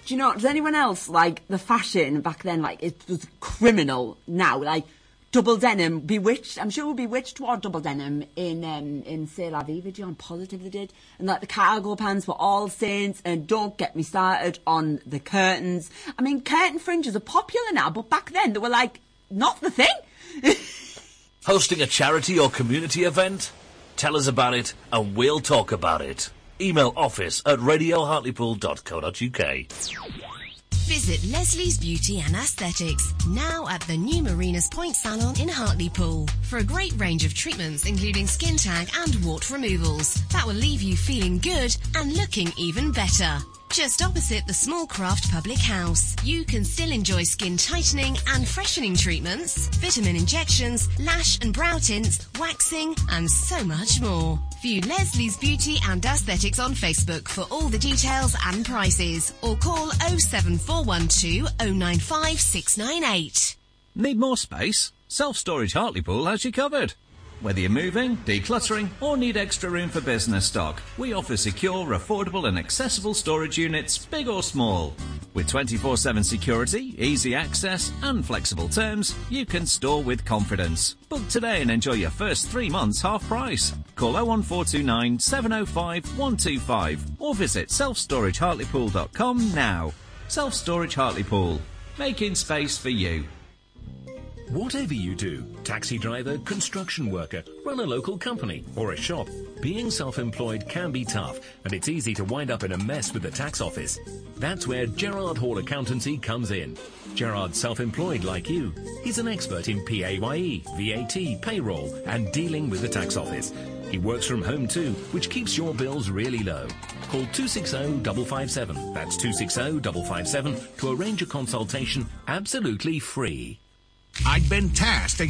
Do you know, does anyone else, like, the fashion back then, like, it was criminal now, like, double denim, Bewitched, I'm sure Bewitched wore double denim in C'est La Vie video, I'm positive they did, and, like, the cargo pants were All Saints, and don't get me started on the curtains. I mean, curtain fringes are popular now, but back then they were, like, not the thing. Hosting a charity or community event? Tell us about it, and we'll talk about it. Email office@radiohartlepool.co.uk. Visit Leslie's Beauty and Aesthetics, now at the new Marinas Point Salon in Hartlepool, for a great range of treatments including skin tag and wart removals that will leave you feeling good and looking even better. Just opposite the Small Craft Public House, you can still enjoy skin tightening and freshening treatments, vitamin injections, lash and brow tints, waxing, and so much more. View Leslie's Beauty and Aesthetics on Facebook for all the details and prices, or call 07412 095 698. Need more space? Self-Storage Hartlepool has you covered. Whether you're moving, decluttering, or need extra room for business stock, we offer secure, affordable and accessible storage units, big or small. With 24/7 security, easy access and flexible terms, you can store with confidence. Book today and enjoy your first 3 months half price. Call 01429 705 125 or visit selfstoragehartlepool.com now. Self-Storage Hartlepool, making space for you. Whatever you do, taxi driver, construction worker, run a local company or a shop, being self-employed can be tough, and it's easy to wind up in a mess with the tax office. That's where Gerard Hall Accountancy comes in. Gerard's self-employed like you. He's an expert in PAYE, VAT, payroll and dealing with the tax office. He works from home too, which keeps your bills really low. Call 260-557, that's 260-557, to arrange a consultation absolutely free. I'd been tasked